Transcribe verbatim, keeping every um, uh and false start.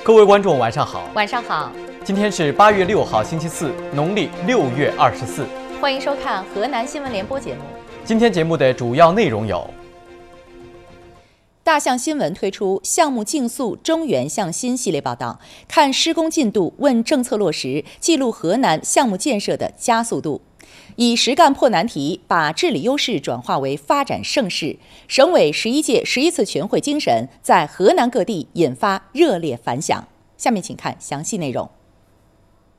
各位观众，晚上好。 晚上好。 今天是八月六号，星期四，农历六月二十四。 欢迎收看河南新闻联播节目。 今天节目的主要内容有： 大象新闻推出项目竞速中原向新系列报道，看施工进度，问政策落实，记录河南项目建设的加速度。以实干破难题，把治理优势转化为发展盛世。省委十一届十一次全会精神在河南各地引发热烈反响。下面请看详细内容。